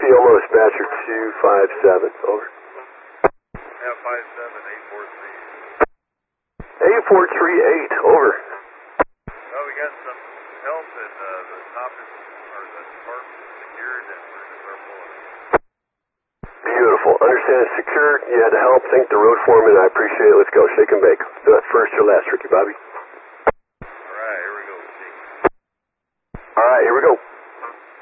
Alamo dispatcher 257, over. Yeah, 57843. 8438, over. Well, we got some help and the top is, or the tarp is secured and we're going to start pulling. Beautiful. Understand it's secured. You had to help. Thank the road foreman. I appreciate it. Let's go. Shake and bake. That's first or last, Ricky Bobby. All right, here we go. All right, here we go.